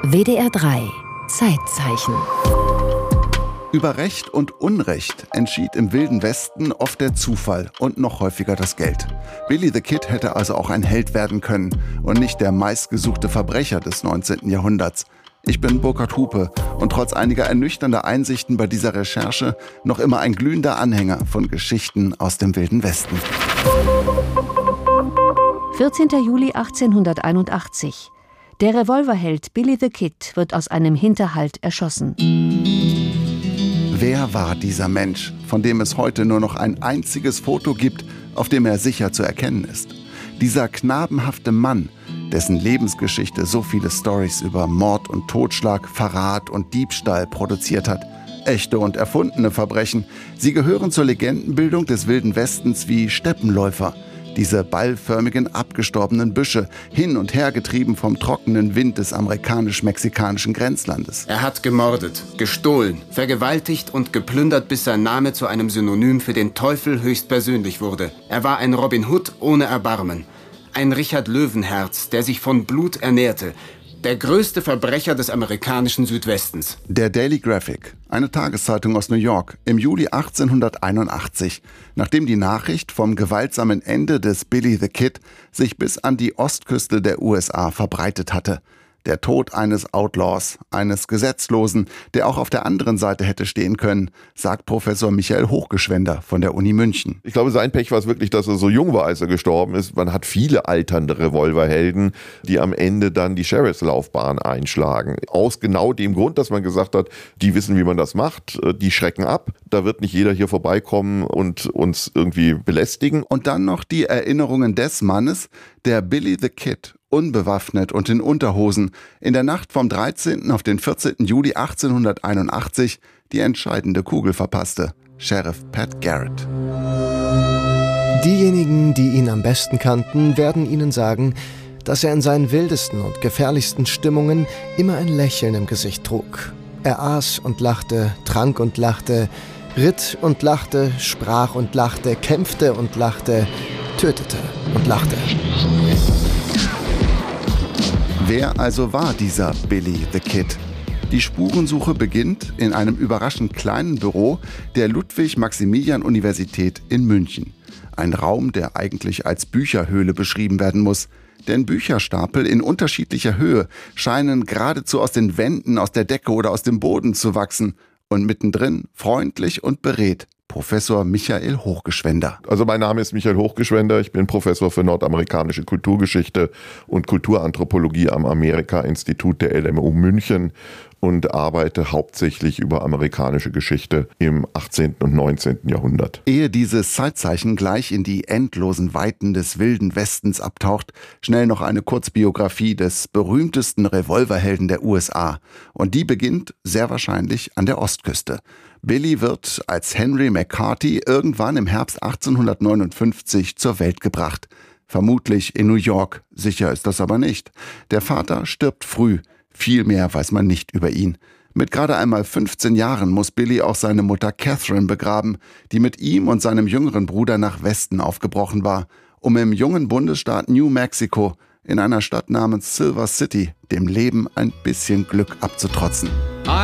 WDR 3 Zeitzeichen. Über Recht und Unrecht entschied im Wilden Westen oft der Zufall und noch häufiger das Geld. Billy the Kid hätte also auch ein Held werden können und nicht der meistgesuchte Verbrecher des 19. Jahrhunderts. Ich bin Burkhard Hupe und trotz einiger ernüchternder Einsichten bei dieser Recherche noch immer ein glühender Anhänger von Geschichten aus dem Wilden Westen. 14. Juli 1881. Der Revolverheld Billy the Kid wird aus einem Hinterhalt erschossen. Wer war dieser Mensch, von dem es heute nur noch ein einziges Foto gibt, auf dem er sicher zu erkennen ist? Dieser knabenhafte Mann, dessen Lebensgeschichte so viele Storys über Mord und Totschlag, Verrat und Diebstahl produziert hat. Echte und erfundene Verbrechen. Sie gehören zur Legendenbildung des Wilden Westens wie Steppenläufer. Diese ballförmigen, abgestorbenen Büsche, hin und her getrieben vom trockenen Wind des amerikanisch-mexikanischen Grenzlandes. Er hat gemordet, gestohlen, vergewaltigt und geplündert, bis sein Name zu einem Synonym für den Teufel höchstpersönlich wurde. Er war ein Robin Hood ohne Erbarmen. Ein Richard Löwenherz, der sich von Blut ernährte. Der größte Verbrecher des amerikanischen Südwestens. Der Daily Graphic, eine Tageszeitung aus New York, im Juli 1881, nachdem die Nachricht vom gewaltsamen Ende des Billy the Kid sich bis an die Ostküste der USA verbreitet hatte. Der Tod eines Outlaws, eines Gesetzlosen, der auch auf der anderen Seite hätte stehen können, sagt Professor Michael Hochgeschwender von der Uni München. Ich glaube, sein Pech war es wirklich, dass er so jung war, als er gestorben ist. Man hat viele alternde Revolverhelden, die am Ende dann die Sheriffslaufbahn einschlagen. Aus genau dem Grund, dass man gesagt hat, die wissen, wie man das macht, die schrecken ab. Da wird nicht jeder hier vorbeikommen und uns irgendwie belästigen. Und dann noch die Erinnerungen des Mannes, der Billy the Kid, unbewaffnet und in Unterhosen, in der Nacht vom 13. auf den 14. Juli 1881 die entscheidende Kugel verpasste. Sheriff Pat Garrett. Diejenigen, die ihn am besten kannten, werden Ihnen sagen, dass er in seinen wildesten und gefährlichsten Stimmungen immer ein Lächeln im Gesicht trug. Er aß und lachte, trank und lachte, ritt und lachte, sprach und lachte, kämpfte und lachte, tötete und lachte. Wer also war dieser Billy the Kid? Die Spurensuche beginnt in einem überraschend kleinen Büro der Ludwig-Maximilian-Universität in München. Ein Raum, der eigentlich als Bücherhöhle beschrieben werden muss. Denn Bücherstapel in unterschiedlicher Höhe scheinen geradezu aus den Wänden, aus der Decke oder aus dem Boden zu wachsen. Und mittendrin, freundlich und beredt, Professor Michael Hochgeschwender. Also mein Name ist Michael Hochgeschwender, ich bin Professor für nordamerikanische Kulturgeschichte und Kulturanthropologie am Amerika-Institut der LMU München und arbeite hauptsächlich über amerikanische Geschichte im 18. und 19. Jahrhundert. Ehe dieses Zeitzeichen gleich in die endlosen Weiten des Wilden Westens abtaucht, schnell noch eine Kurzbiografie des berühmtesten Revolverhelden der USA. Und die beginnt sehr wahrscheinlich an der Ostküste. Billy wird als Henry McCarthy irgendwann im Herbst 1859 zur Welt gebracht. Vermutlich in New York, sicher ist das aber nicht. Der Vater stirbt früh, viel mehr weiß man nicht über ihn. Mit gerade einmal 15 Jahren muss Billy auch seine Mutter Catherine begraben, die mit ihm und seinem jüngeren Bruder nach Westen aufgebrochen war, um im jungen Bundesstaat New Mexico in einer Stadt namens Silver City dem Leben ein bisschen Glück abzutrotzen.